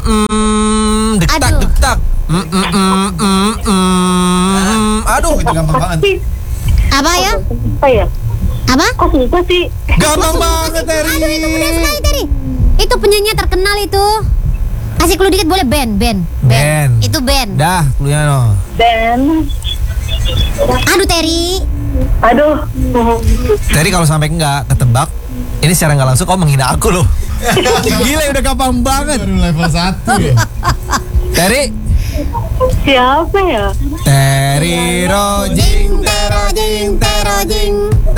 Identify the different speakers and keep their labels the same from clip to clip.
Speaker 1: Dektak,
Speaker 2: Aduh.
Speaker 1: dektak. Aduh, itu gampang banget.
Speaker 2: Apa ya?
Speaker 3: Apa ya?
Speaker 2: Apa?
Speaker 3: Kok susah sih?
Speaker 1: Gampang banget, Teri.
Speaker 2: Aduh, itu mudah sekali, Teri. Itu penyanyi terkenal itu. Kasih clue dikit boleh, band.
Speaker 1: Band.
Speaker 2: Itu band.
Speaker 1: Dah, cluenya no.
Speaker 3: Dan
Speaker 2: Aduh, Teri.
Speaker 3: aduh.
Speaker 1: Teri kalau sampai enggak ketebak, ini secara nggak langsung kau menghina aku loh. Gila, udah gampang banget.
Speaker 4: Baru level 1 ya.
Speaker 1: Teri.
Speaker 3: Siapa ya?
Speaker 1: Teri Rojing.
Speaker 2: Terojing.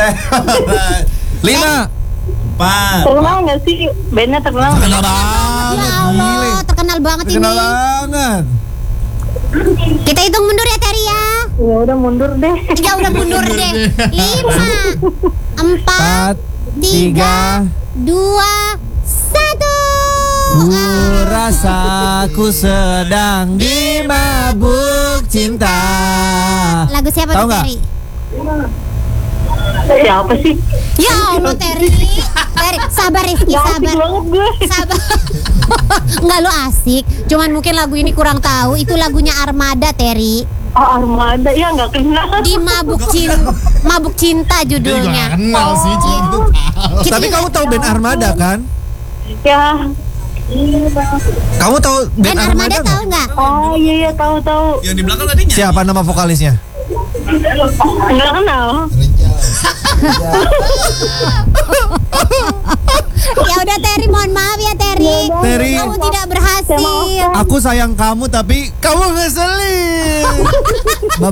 Speaker 1: 5.
Speaker 4: 4.
Speaker 3: Terkenal nggak sih? Bandnya terkenal nggak?
Speaker 1: Terkenal
Speaker 2: Ya
Speaker 1: banget.
Speaker 2: Allah,
Speaker 1: Gile.
Speaker 2: terkenal banget
Speaker 1: Terkenal
Speaker 2: ini.
Speaker 1: banget.
Speaker 2: Kita hitung mundur ya, Teri ya.
Speaker 3: Ya udah mundur deh.
Speaker 2: Ya udah mundur deh. 5, 4, 3, 2, 1.
Speaker 1: Ku rasa ku sedang dimabuk cinta.
Speaker 2: Lagu siapa
Speaker 1: Tahu
Speaker 2: tuh,
Speaker 1: nggak?
Speaker 2: Teri?
Speaker 3: Siapa sih?
Speaker 2: Ya Allah, Teri. Teri, sabar Rifki,
Speaker 3: Gak asik
Speaker 2: sabar.
Speaker 3: banget gue.
Speaker 2: Sabar. Enggak, lo asik. Cuman mungkin lagu ini kurang tahu. Itu lagunya Armada, Teri.
Speaker 3: Oh, Armada. Ya nggak kenal.
Speaker 2: Di Mabuk Cinta
Speaker 4: Dia juga
Speaker 2: judulnya.
Speaker 4: gak kenal sih, cuma itu tahu.
Speaker 2: Kita
Speaker 1: Tapi
Speaker 2: juga-
Speaker 1: kamu tahu band Armada kan?
Speaker 3: Ya.
Speaker 1: Kamu tahu
Speaker 2: Dan Armada
Speaker 1: nggak?
Speaker 2: tahu nggak?
Speaker 3: Oh iya tahu.
Speaker 4: Yang di belakang tadinya.
Speaker 1: Siapa nama vokalisnya?
Speaker 3: Nggak kenal.
Speaker 2: Ya udah, Teri, mohon maaf ya, Teri.
Speaker 1: Teri.
Speaker 2: Kamu tidak berhasil.
Speaker 1: Aku sayang kamu tapi kamu ngeselin. Bye